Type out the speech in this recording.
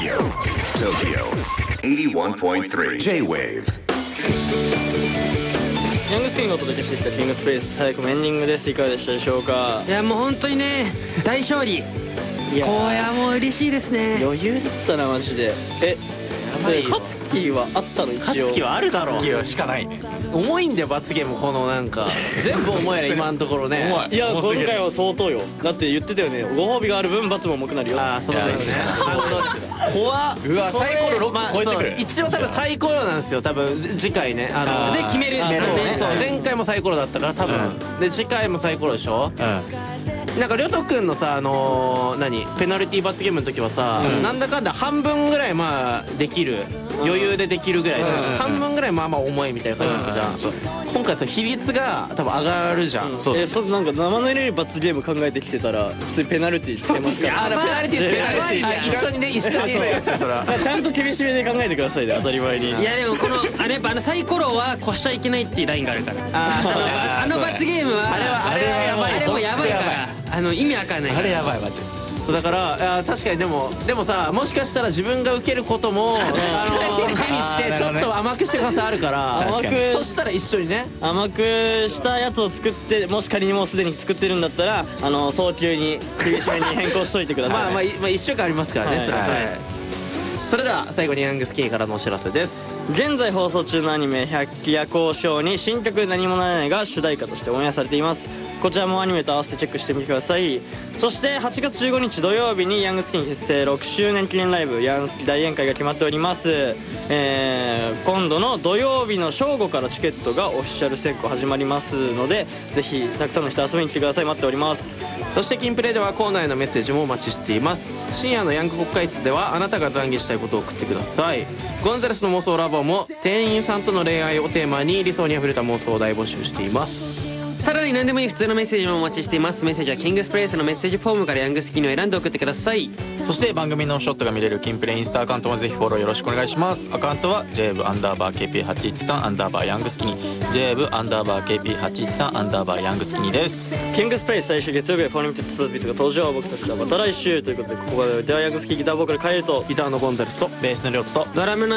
Tokyo 81.3 J-Wave。 ヤングスキンがお届けしてきたキングスプレイス、早くもエンディングです。いかがでしたでしょうか。 いやもう本当にね大勝利。これはもう嬉しいですね。 余裕だったなマジで。勝樹はあったの一応。 勝樹はあるだろう。 勝樹はしかないね。 重いんだよ罰ゲームこのなんか全部重いね今のところね。 いや今回は相当よ。だって言ってたよね、ご褒美がある分罰も重くなるよ。 ああそうだよね。怖っ。 うわサイコロ6個超えてくる。 一応多分サイコロなんですよ多分次回ね。 で決めるんですよね。 そう前回もサイコロだったから多分で次回もサイコロでしょ。なんかりょとくんのさ何ペナルティー罰ゲームの時はさなんだかんだ半分ぐらいまあできる余裕でできるぐらい半分ぐらいまあまあ重いみたいな感じだったじゃん。今回さ比率が多分上がるじゃん。 そうなんか生ぬるい罰ゲーム考えてきてたら普通にペナルティーつけますから。 ペナルティー一緒にね一緒にちゃんと厳しめで考えてくださいね当たり前に。 いやでもこのやっぱサイコロは越しちゃいけないっていうラインがあるから。あの罰ゲームはあれもやばいから意味わかんない。 あれやばいマジ。 そうだから確かにでもさもしかしたら自分が受けることも手にしてちょっと甘くしてくださいあるからそしたら一緒にね甘くしたやつを作って、もし仮にもうすでに作ってるんだったら早急に厳しめに変更しといてください。 まあ1週間ありますからねそれは。それでは最後にヤングスキーからのお知らせです。 現在放送中のアニメ「百鬼夜行少に新曲何もならない」が主題歌としてオンエアされています。こちらもアニメと合わせてチェックしてみてください。そして8月15日土曜日にヤングスキン結成6周年記念ライブヤンスキ大宴会が決まっております。今度の土曜日の正午からチケットがオフィシャル先行始まりますので、ぜひたくさんの人遊びに来てください。待っております。 そしてキンプレイではコーナーへのメッセージもお待ちしています。深夜のヤング国会室ではあなたが懺悔したいことを送ってください。ゴンザレスの妄想ラボも店員さんとの恋愛をテーマに理想にあふれた妄想を大募集しています。 さらに何でもいい普通のメッセージもお待ちしています。メッセージはキングスプレイスのメッセージフォームからヤングスキーの選んで送ってください。 そして番組のショットが見れるキンプレイインスタアカウントもぜひフォローよろしくお願いします。アカウントは JAV_KP813 ヤングスキニ JAV_KP813 ヤングスキニです。 キングスプレイス最終月曜日はフォーリンピックスビートが登場。僕たちはまた来週ということで、ここまでではヤングスキーギターボーカルカイルとギターのゴンザレスとベースのリョットとドラムの